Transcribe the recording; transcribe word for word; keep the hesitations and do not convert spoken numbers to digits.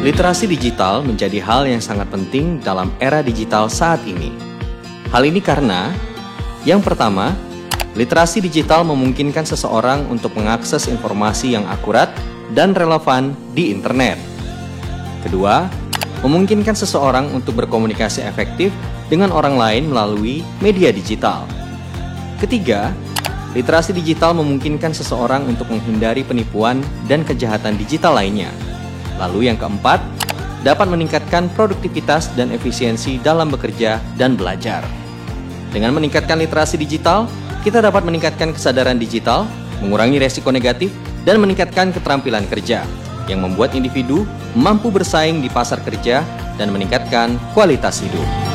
Literasi digital menjadi hal yang sangat penting dalam era digital saat ini. Hal ini karena, yang pertama, literasi digital memungkinkan seseorang untuk mengakses informasi yang akurat dan relevan di internet. Kedua, memungkinkan seseorang untuk berkomunikasi efektif dengan orang lain melalui media digital. Ketiga, literasi digital memungkinkan seseorang untuk menghindari penipuan dan kejahatan digital lainnya. Lalu yang keempat, dapat meningkatkan produktivitas dan efisiensi dalam bekerja dan belajar. Dengan meningkatkan literasi digital, kita dapat meningkatkan kesadaran digital, mengurangi resiko negatif, dan meningkatkan keterampilan kerja, yang membuat individu mampu bersaing di pasar kerja dan meningkatkan kualitas hidup.